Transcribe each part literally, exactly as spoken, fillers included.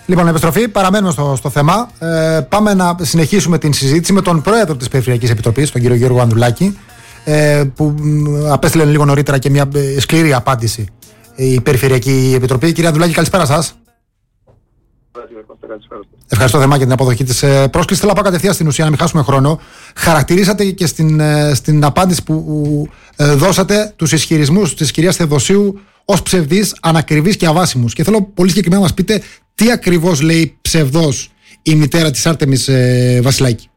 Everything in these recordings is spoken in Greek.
Λοιπόν, επιστροφή, παραμένουμε στο, στο θέμα. Ε, πάμε να συνεχίσουμε την συζήτηση με τον πρόεδρο της Περιφερειακής Επιτροπής, τον κύριο Γιώργο Ανδουλάκη, ε, που απέστειλε λίγο νωρίτερα και μια σκληρή απάντηση η Περιφερειακή Επιτροπή. Κύριε Ανδουλάκη, καλησπέρα σας. Ευχαριστώ θερμά για την αποδοχή της πρόσκλησης. Θέλω να πάω κατευθείαν στην ουσία, να μην χάσουμε χρόνο. Χαρακτηρίσατε και στην, στην απάντηση που δώσατε τους ισχυρισμούς της κυρίας Θεοδοσίου ως ψευδείς, ανακριβείς και αβάσιμους. Και θέλω πολύ συγκεκριμένα να μας πείτε τι ακριβώς λέει ψευδός η μητέρα της Άρτεμις ε, Βασιλάκη.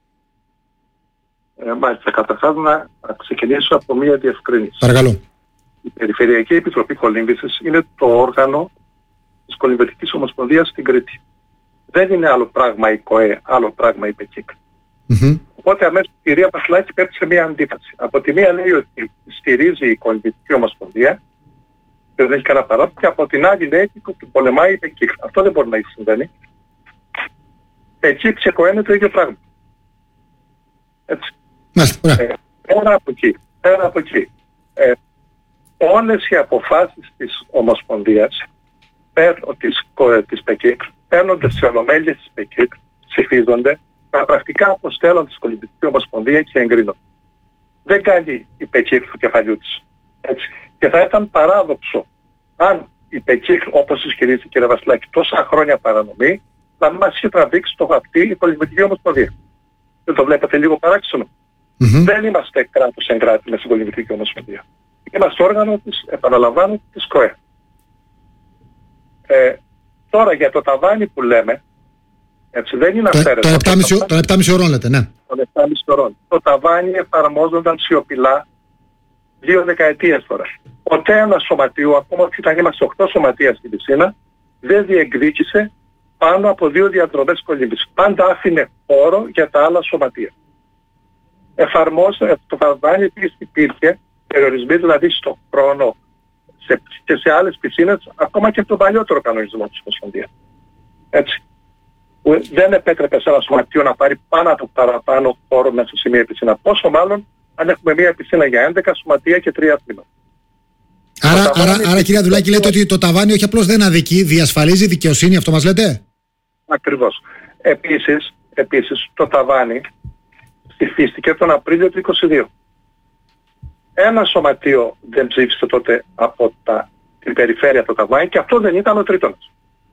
Ε, μάλιστα, καταρχάς να ξεκινήσω από μία διευκρίνηση. Παρακαλώ. Η Περιφερειακή Επιτροπή Κολύμβησης είναι το όργανο της Κολυμβητικής Ομοσπονδίας στην Κρήτη. Δεν είναι άλλο πράγμα η ΚΟΕ, άλλο πράγμα η ΠΕΚΙΚ. Mm-hmm. Οπότε αμέσως η κυρία Βασιλάκη πέφτει σε μία αντίφαση. Από τη μία λέει ότι στηρίζει η Κολυμβητική Ομοσπονδία και δεν έχει κανένα παράδειγμα, και από την άλλη λέει ότι πολεμάει η ΠΕΚΙΚ. Αυτό δεν μπορεί να συμβαίνει. ΠΕΚΙΚ και ΚΟΕ είναι το ίδιο πράγμα. Έτσι. Μάλιστα, ε, πέρα από εκεί, πέρα από εκεί ε, όλες οι αποφάσεις της Ομοσπονδίας της, της ΠΕΚΙΚ παίρνονται στις ολομέλειες της ΠΕΚΙΚ, ψηφίζονται, τα πρακτικά αποστέλλονται στη Κολυμβητική Ομοσπονδία και εγκρίνονται. Δεν κάνει η ΠΕΚΙΚ του κεφαλιού της. Έτσι. Και θα ήταν παράδοξο αν η ΠΕΚΙΚ, όπως ισχυρίζει η κυρία Βασιλάκη, τόσα χρόνια παρανομή, να μην μας είχε τραβήξει το χαρτί η Κολυμβητική Ομοσπονδία. Δεν το βλέπετε λίγο παράξενο? Mm-hmm. Δεν είμαστε κράτος εγκράτημα στην Κολυμβητική Ομοσπονδία. Είμαστε όργανο της, επαναλαμβάνω, της ΚΟΕ. Ε, τώρα για το ταβάνι που λέμε, έτσι δεν είναι αυθαίρετο. Των επτά κόμμα πέντε ώρων λέτε, ναι. Των επτά κόμμα πέντε ώρων. Το ταβάνι εφαρμόζονταν σιωπηλά δύο δεκαετίες τώρα. Ποτέ ένα σωματείο, ακόμα ότι ήταν είμαστε οκτώ σωματεία στην πισίνα, δεν διεκδίκησε πάνω από δύο διαδρομές κολύμβησης. Πάντα άφηνε χώρο για τα άλλα σωματεία. Εφαρμόζεται το ταβάνι, επίσης υπήρχε περιορισμοί δηλαδή στο χρόνο σε, και σε άλλες πισίνες, ακόμα και τον παλιότερο κανονισμό της Ομοσπονδίας. Έτσι. Που δεν επέτρεπε σε ένα σωματείο να πάρει πάνω από παραπάνω χώρο μέσα σε μια πισίνα. Πόσο μάλλον αν έχουμε μια πισίνα για έντεκα σωματεία και τρία τμήματα. Άρα, άρα, άρα κύριε Ανδουλάκη, λέτε ότι το ταβάνι όχι απλώς δεν αδικεί, διασφαλίζει δικαιοσύνη, αυτό μας λέτε? Ακριβώς. Επίσης, επίσης το ταβάνι ψηφίστηκε τον Απρίλιο του είκοσι δύο. Ένα σωματείο δεν ψήφισε τότε από τα, την περιφέρεια το ταβάνι και αυτό δεν ήταν ο Τρίτονας.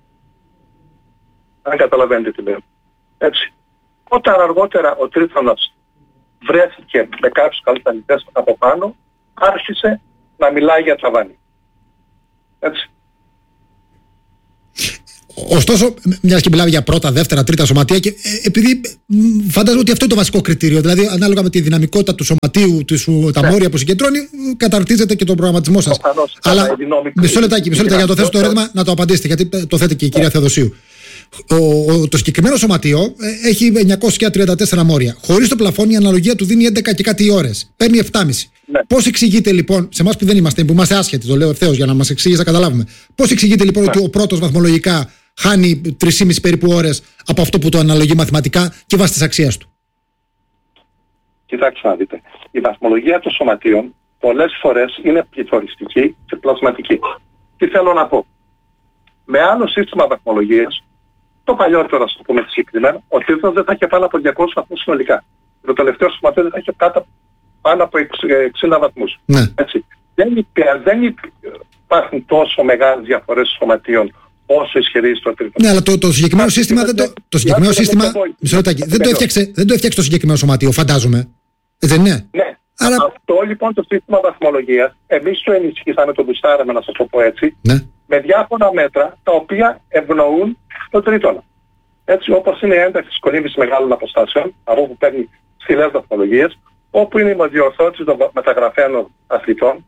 Αν καταλαβαίνετε τι λέω. Έτσι. Όταν αργότερα ο Τρίτονας βρέθηκε με κάποιους καλλιτεχνητές από πάνω, άρχισε να μιλάει για ταβάνι. Έτσι. Ωστόσο, μιας και μιλάμε για πρώτα, δεύτερα, τρίτα σωματεία, και ε, επειδή φαντάζομαι ότι αυτό είναι το βασικό κριτήριο, δηλαδή ανάλογα με τη δυναμικότητα του σωματείου, της, τα ναι. μόρια που συγκεντρώνει, καταρτίζεται και τον προγραμματισμό σας. Προφανώς, αλλά μισό λεπτάκι, μισό λεπτάκι για να το θέσω το ερώτημα, να το απαντήσετε, γιατί το θέτει και η κυρία ναι. Θεοδοσίου. Ο, ο, το συγκεκριμένο σωματείο ε, έχει εννιακόσια τριάντα τέσσερα μόρια. Χωρίς το πλαφόν η αναλογία του δίνει έντεκα και κάτι ώρες. Παίρνει επτά κόμμα πέντε. Ναι. Πώς εξηγείτε λοιπόν, σε εμάς που δεν είμαστε, που είμαστε άσχετοι, το λέω ευθέως για να μας εξηγήσει να καταλάβουμε, πώς εξηγείτε λοιπόν ναι. ότι ο πρώτος βαθμολογικά χάνει τρεις κόμμα πέντε περίπου ώρες από αυτό που το αναλογεί μαθηματικά και βάσει της αξίας του? Κοιτάξτε να δείτε. Η βαθμολογία των σωματείων πολλές φορές είναι πληθωριστική και πλασματική. Τι θέλω να πω? Με άλλο σύστημα βαθμολογίας, το παλιότερο, ας το πούμε συγκεκριμένα, ο τίτλος δεν θα είχε πάνω από διακόσιους βαθμούς συνολικά. Το τελευταίο σωματείο δεν θα είχε πάνω από εξήντα βαθμούς. Ναι. Έτσι. Δεν, υπέ, δεν υπάρχουν τόσο μεγάλες διαφορές σωματείων όσο ισχυρίζει το τρίτο. Ναι, αλλά το, το συγκεκριμένο Ά, σύστημα, δεν το, το συγκεκριμένο σύστημα μισό λεπτάκι, δεν, το έφτιαξε, δεν το έφτιαξε το συγκεκριμένο σωματείο, φαντάζομαι. Δεν είναι? Ναι. Άρα... Αυτό λοιπόν το σύστημα βαθμολογίας, εμείς το ενισχύσαμε, το μπουστάραμε, να σας το πω έτσι, ναι. με διάφορα μέτρα τα οποία ευνοούν το τρίτονα. Έτσι, όπως είναι η ένταξη της κολύμβησης μεγάλων αποστάσεων, από που παίρνει ψηλές βαθμολογίες, όπου είναι η διορθώτηση των μεταγραφένων αθλητών,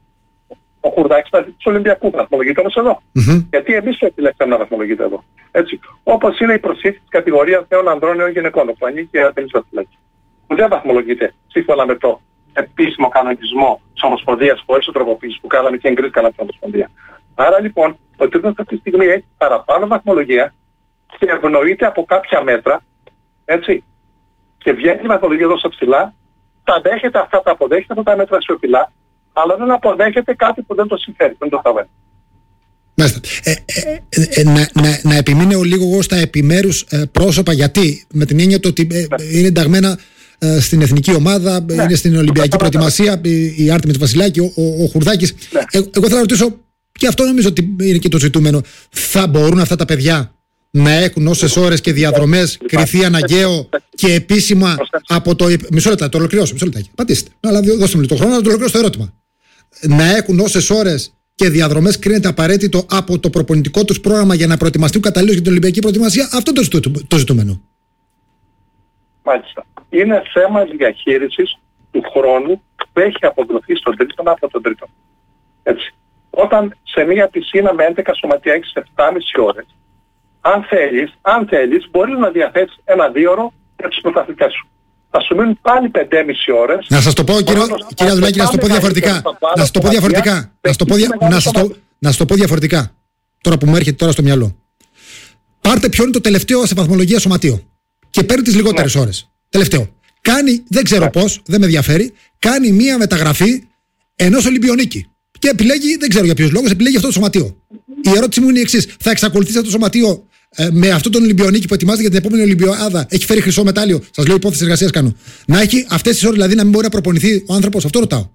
ο Χουρδάκης του Ολυμπιακού βαθμολογείται όμως εδώ. Mm-hmm. Γιατί εμείς το επιλέξαμε να βαθμολογείται εδώ. Έτσι. Όπως είναι η προσθήκη της κατηγορίας νέων ανδρών νέων γυναικών, που ανήκει η Άρτεμις Βασιλάκη. Που δεν βαθμολογείται σύμφωνα με το επίσημο κανονισμό της Ομοσπονδίας, χωρίς το τροποποίηση που κάναμε και εγκρίθηκαν από την Ομοσπονδία. Άρα λοιπόν, ο τρίτος αυτή τη στιγμή έχει παραπάνω βαθμολογία και ευνοείται από κάποια μέτρα, έτσι. Και βγαίνει η βαθμολογία εδώ στα ψηλά, τα δέχεται αυτά, τα αποδέχεται από τα μέτρα σιωπηλά, αλλά δεν αποδέχεται κάτι που δεν το συμφέρει, δεν το θα βαίνει. Μάλιστα. Ε, ε, ε, να, να, να επιμείνω λίγο εγώ στα επιμέρους ε, πρόσωπα, γιατί με την έννοια ότι ε, είναι ενταγμένα ε, στην εθνική ομάδα, ναι. είναι στην Ολυμπιακή ναι. προετοιμασία, η, η Άρτεμις Βασιλάκη, ο, ο, ο Χουρδάκης. Ναι. Ε, εγώ θέλω να ρωτήσω, και αυτό νομίζω ότι είναι και το ζητούμενο, θα μπορούν αυτά τα παιδιά να έχουν όσες ώρες και διαδρομές κριθεί αναγκαίο και επίσημα από το. Μισό λεπτά, το ολοκληρώσω. Μισό λεπτά. Πατήστε. Αλλά δώστε μου λίγο το χρόνο να το ολοκληρώσω το ερώτημα. Να έχουν όσες ώρες και διαδρομές κρίνεται απαραίτητο από το προπονητικό τους πρόγραμμα για να προετοιμαστούν καταλήλως για την Ολυμπιακή προετοιμασία. Αυτό το, ζητού, το ζητούμενο. Μάλιστα. Είναι θέμα διαχείρισης του χρόνου που έχει αποδοθεί στον τρίτον από τον τρίτον. Έτσι. Όταν σε μία πισίνα με έντεκα σωματεία έχεις επτά και μισή ώρες, αν θέλεις, αν θέλεις, μπορείς να διαθέσεις ένα δίωρο για τους πρωταθλητές σου. Θα σου μείνουν πάλι πέντε και μισή ώρες. Να σας το πω, κύριε Δουλάκη, να σας το πω διαφορετικά. Να σας το πω διαφορετικά. Να σας το πω, δια... να σας το... να σας το πω διαφορετικά. Τώρα που μου έρχεται τώρα στο μυαλό. Πάρτε ποιο είναι το τελευταίο σε βαθμολογία σωματείο. Και παίρνει τις λιγότερες ναι. ώρες. Τελευταίο. Κάνει, δεν ξέρω ναι. πώς, δεν με ενδιαφέρει, κάνει μία μεταγραφή ενός Ολυμπιονίκη. Και επιλέγει, δεν ξέρω για ποιους λόγους, επιλέγει αυτό το σωματείο. Η ερώτηση μου είναι η εξής. Θα εξακολουθήσει αυτό το σωματείο ε, με αυτόν τον Ολυμπιονίκη που ετοιμάζεται για την επόμενη Ολυμπιάδα? Έχει φέρει χρυσό μετάλλιο. Σας λέω υπόθεση εργασίας κάνω. Να έχει αυτές τις ώρες, δηλαδή να μην μπορεί να προπονηθεί ο άνθρωπος. Αυτό ρωτάω.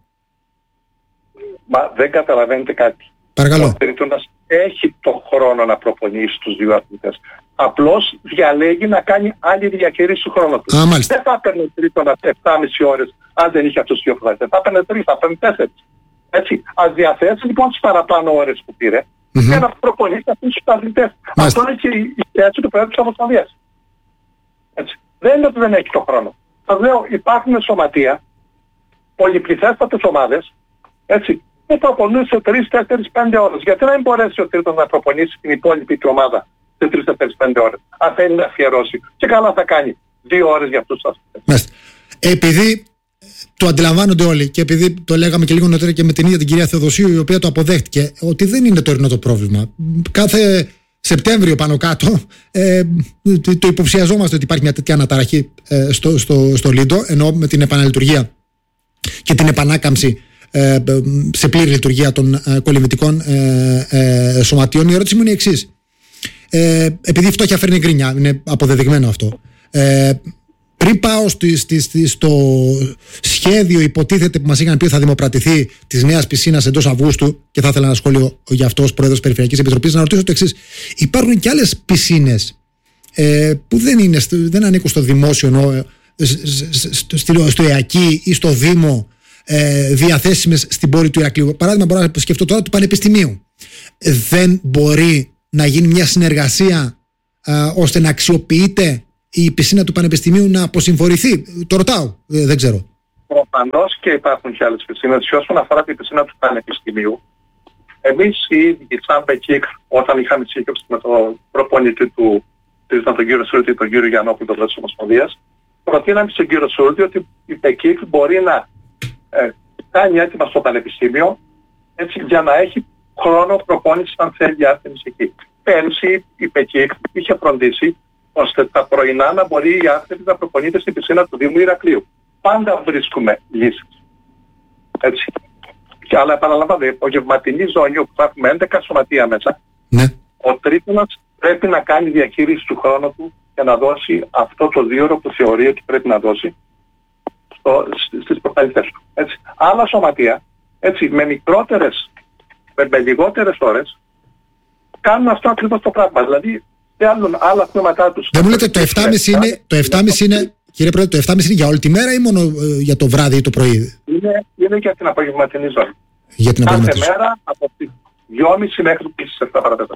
Μα δεν καταλαβαίνετε κάτι. Παρακαλώ. Ο Τρίτονας έχει το χρόνο να προπονήσει τους δύο αθλητές. Απλώς διαλέγει να κάνει άλλη διαχείριση του χρόνου του. Α, δεν θα έπαιρνε Τρίτονα επτά και μισή ώρες αν δεν είχε αυτούς τους δύο αθλητές. Θα έπαιρνε τρεις, θα έπαιρνε τέσσερις. Έτσι, ας διαθέσει λοιπόν τις παραπάνω ώρες που πήρε mm-hmm. για να προπονήσει αυτούς τους αθλητές. Αυτό είναι και η θέση του Προέδρου της Ομοσπονδίας. Έτσι. Δεν είναι ότι δεν έχει το χρόνο. Σας λέω, υπάρχουν σωματεία, πολυπληθέστατες ομάδες, έτσι, που προπονούν σε τρεις, τέσσερις, πέντε ώρες. Γιατί να μην μπορέσει ο τρίτος να προπονήσει την υπόλοιπη του ομάδα σε τρεις, τέσσερις, πέντε ώρες, αν θέλει να αφιερώσει. Και καλά θα κάνει δύο ώρες για αυτούς τους αθλητές. Επειδή το αντιλαμβάνονται όλοι και επειδή το λέγαμε και λίγο νωρίτερα και με την ίδια την κυρία Θεοδοσίου, η οποία το αποδέχτηκε, ότι δεν είναι τωρινό το πρόβλημα. Κάθε Σεπτέμβριο πάνω κάτω ε, το υποψιαζόμαστε ότι υπάρχει μια τέτοια αναταραχή ε, στο, στο, στο Λίντο, ενώ με την επαναλειτουργία και την επανάκαμψη ε, σε πλήρη λειτουργία των ε, κολυμβητικών ε, ε, σωματείων. Η ερώτηση μου είναι η εξής. Ε, επειδή η φτώχεια φέρνει γκρίνια, είναι αποδεδειγμένο αυτό. Ε, Πριν πάω στη, στη, στη, στο σχέδιο, υποτίθεται που μας είχαν πει ότι θα δημοπρατηθεί της νέας πισίνας εντός Αυγούστου, και θα ήθελα ένα σχόλιο για αυτό ως Πρόεδρος Περιφερειακής Επιτροπής, να ρωτήσω το εξής. Υπάρχουν και άλλες πισίνες ε, που δεν, είναι, δεν ανήκουν στο δημόσιο, ενώ, στο, στο, στο ΕΑΚΙ ή στο Δήμο, ε, διαθέσιμες στην πόλη του Ηρακλείου. Παράδειγμα, μπορώ να σκεφτώ τώρα του Πανεπιστημίου. Δεν μπορεί να γίνει μια συνεργασία ε, ώστε να αξιοποιείται η πισίνα του Πανεπιστημίου να αποσυμφορηθεί? Το ρωτάω, ε, δεν ξέρω. Προφανώς και υπάρχουν και άλλες πισίνες. Και όσον αφορά την πισίνα του Πανεπιστημίου, εμείς οι ίδιοι, σαν ΠΕΚΙΚ, όταν είχαμε σύγκριση με τον προπονητή του, τον κύριο Σούρτη, τον κύριο Γιαννόπουλο της Ομοσπονδίας, προτείναμε στον κύριο Σούρτη ότι η ΠΕΚΙΚ μπορεί να ε, κάνει έτοιμα στο Πανεπιστήμιο, έτσι, για να έχει χρόνο προπόνησης αν θέλει Άρτεμις εκεί. Πέρσι η ΠΕΚΙΚ είχε φροντίσει ώστε τα πρωινά να μπορεί η Άρτεμις να προπονείται στην πισίνα του Δήμου Ηρακλείου. Πάντα βρίσκουμε λύσεις. Έτσι. Και, αλλά επαναλαμβάνω, η απογευματινή ζώνη όπου θα έχουμε έντεκα σωματεία μέσα, ναι. Ο Τρίτονας πρέπει να κάνει διαχείριση του χρόνου του και να δώσει αυτό το δίωρο που θεωρεί ότι πρέπει να δώσει στο, στις προπονητές του. Έτσι. Άλλα σωματεία, έτσι, με μικρότερες, με, με λιγότερες ώρες, κάνουν αυτό ακριβώς το πράγμα. Δηλαδή, θέλουν άλλα τμήματά τους. Δεν μου λέτε το επτά και μισή είναι, το επτά και μισή είναι, κύριε Πρόεδρε, το επτά και μισή είναι για όλη τη μέρα ή μόνο ε, για το βράδυ ή το πρωί? Είναι, είναι για την απογευματινή ζώνη. Για την Κάθε μέρα από τις δυόμιση μέχρι τις επτά παρατέταρτο.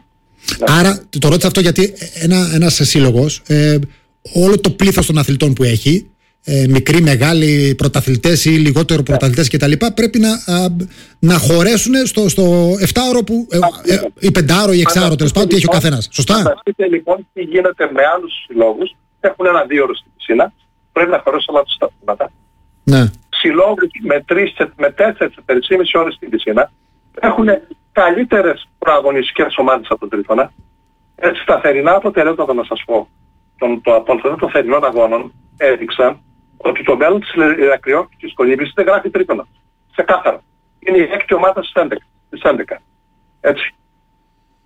Άρα το ρώτησα αυτό γιατί ένα, ένας σύλλογος, ε, όλο το πλήθος των αθλητών που έχει, ε, μικροί, μεγάλοι, πρωταθλητές ή λιγότερο πρωταθλητές κτλ., πρέπει να, α, να χωρέσουν στο, στο επτάωρο που, ε, ε, ή πεντάωρο ή εξάωρο, τέλος πάντων, τι έχει ο καθένας. Σωστά. Φανταστείτε λοιπόν τι γίνεται με άλλους συλλόγους. Έχουν ένα δύο ώρες στην πισίνα, πρέπει να χωρέσουν όλα τους τα τμήματα. Ναι. Συλλόγους με τρεις, με τέσσερις, τέσσερις ώρες στην πισίνα έχουν καλύτερες προαγωνιστικές ομάδες από τον Τρίτονα. Έτσι, τα θερινά αποτελέσματα, να σας πω, των, το, των, των θερινών αγώνων έδειξαν ότι το μέλλον της Ηρακλείου και της κολύμβησης δεν γράφει Τρίτονα. Ξεκάθαρα. Είναι η έκτη ομάδα στις έντεκα. Έτσι.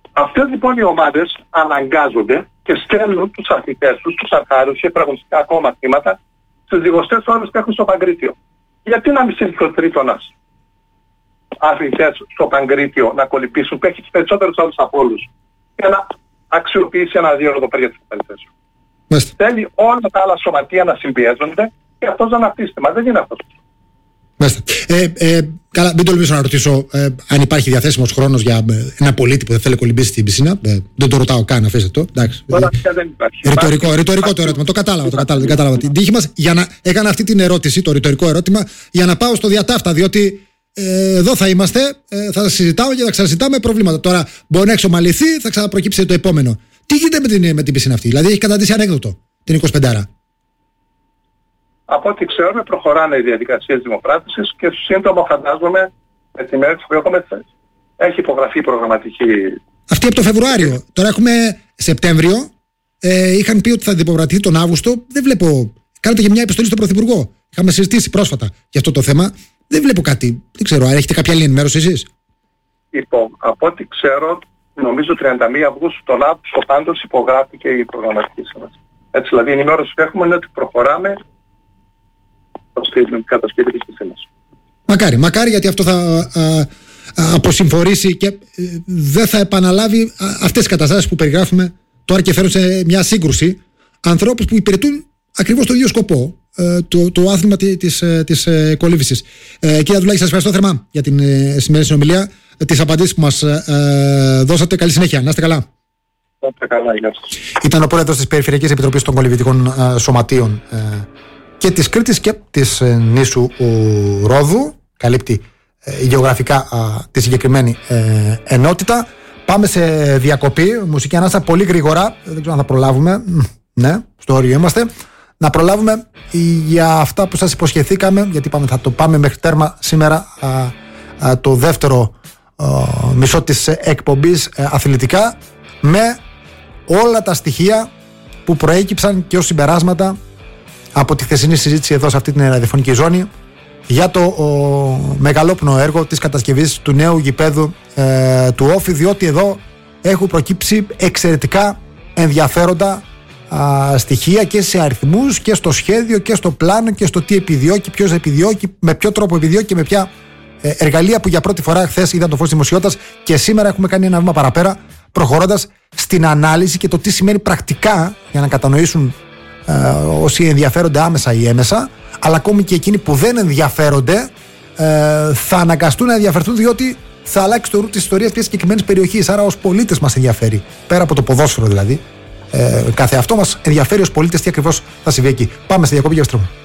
Αυτές λοιπόν οι ομάδες αναγκάζονται και στέλνουν τους αθλητές τους, τους αρχάρους και πραγματικά ακόμα θύματα στις λιγοστές ώρες που έχουν στο Παγκρίτιο. Γιατί να μην στείλει ο τρίτονας αθλητές στο Παγκρίτιο να κολυμπήσουν, που έχει τις περισσότερες ώρες από όλους, για να αξιοποιήσει ένα δύο οδοπέρ για τις αθλητές σου. Θέλει όλα τα άλλα σωματεία να συμπιέζονται και αυτός να αναπτύσσεται. Μα δεν είναι αυτός. Ε, ε, καλά, μην τολμήσω να ρωτήσω ε, αν υπάρχει διαθέσιμος χρόνος για ε, ένα πολίτη που δεν θέλει κολυμπήσει στην πισίνα. Ε, δεν το ρωτάω καν, αφήστε το. Εντάξει. Τώρα πια δεν υπάρχει. Ρητορικό, ρητορικό το ερώτημα. Το κατάλαβα, το κατάλαβα, το κατάλαβα. Την τύχη μας για να έκανα αυτή την ερώτηση, το ρητορικό ερώτημα, για να πάω στο διατάφτα. Διότι ε, εδώ θα είμαστε, ε, θα συζητάω και θα ξανασυζητάμε προβλήματα. Τώρα μπορεί να εξομαλυθεί, θα ξαναπροκύψει το επόμενο. Τι γίνεται με την, με την πισίνα αυτή? Δηλαδή έχει καταντήσει ανέκδοτο την εικοσιπεντάρα. Από ό,τι ξέρουμε προχωράνε οι διαδικασίες δημοπράτησης και σύντομα φαντάζομαι με τη μέρα που έχουμε έχει υπογραφεί η προγραμματική. Αυτή από το Φεβρουάριο. Τώρα έχουμε Σεπτέμβριο. Ε, είχαν πει ότι θα δημοπρατηθεί τον Αύγουστο. Δεν βλέπω. Κάνετε και μια επιστολή στον Πρωθυπουργό. Είχαμε συζητήσει πρόσφατα για αυτό το θέμα. Δεν βλέπω κάτι. Δεν ξέρω αν έχετε κάποια άλλη ενημέρωση εσείς. Λοιπόν, από ό,τι ξέρω, νομίζω τριάντα μία Αυγούστου τον Αύγουστο πάντως υπογράφηκε η προγραμματική σύμβαση. Έτσι, δηλαδή η ενημέρωση που έχουμε είναι ότι προχωράμε στην κατασκευή της πισίνας. Μακάρι, μακάρι, γιατί αυτό θα α, α, αποσυμφορήσει και ε, δεν θα επαναλάβει α, αυτές τις καταστάσεις που περιγράφουμε τώρα και φέρουν σε μια σύγκρουση ανθρώπους που υπηρετούν ακριβώς το ίδιο σκοπό, ε, το, το άθλημα της, της, της ε, κολύμβησης. Ε, κύριε Αδουλάκη, σας ευχαριστώ θερμά για την ε, σημερινή συνομιλία, ε, τις απαντήσεις που μας ε, δώσατε. Καλή συνέχεια, να είστε καλά. Καλά, γεια σας. Ήταν ο πρόεδρος της Περιφερειακής Επιτροπής των Κολυμβητικών ε, Σωματείων ε, και της Κρήτης και της ε, νήσου ο, Ρόδου. Καλύπτει ε, γεωγραφικά ε, τη συγκεκριμένη ε, ενότητα. Πάμε σε διακοπή. Μουσική ανάσα πολύ γρήγορα. Δεν ξέρω αν θα προλάβουμε. Ναι, στο όριο είμαστε. Να προλάβουμε για αυτά που σας υποσχεθήκαμε, γιατί πάμε, θα το πάμε μέχρι τέρμα σήμερα α, α, το δεύτερο α, μισό της εκπομπής α, αθλητικά, με όλα τα στοιχεία που προέκυψαν και ως συμπεράσματα από τη χθεσινή συζήτηση εδώ σε αυτή την ραδιοφωνική ζώνη για το ο, μεγαλόπνοο έργο της κατασκευής του νέου γηπέδου ε, του Όφη, διότι εδώ έχουν προκύψει εξαιρετικά ενδιαφέροντα α, στοιχεία και σε αριθμούς και στο σχέδιο και στο πλάνο και στο τι επιδιώκει, ποιος επιδιώκει, με ποιο τρόπο επιδιώκει και με ποια ε, εργαλεία, που για πρώτη φορά χθες είδαν το φως της δημοσιότητας και σήμερα έχουμε κάνει ένα βήμα παραπέρα, προχωρώντας στην ανάλυση και το τι σημαίνει πρακτικά, για να κατανοήσουν ε, όσοι ενδιαφέρονται άμεσα ή έμεσα, αλλά ακόμη και εκείνοι που δεν ενδιαφέρονται ε, θα αναγκαστούν να ενδιαφερθούν, διότι θα αλλάξει το ρου της ιστορίας μιας συγκεκριμένης περιοχής. Άρα ως πολίτες μας ενδιαφέρει, πέρα από το ποδόσφαιρο δηλαδή, ε, κάθε αυτό μας ενδιαφέρει ως πολίτες τι ακριβώς θα συμβεί εκεί. Πάμε στη διακοπή για στρώμα.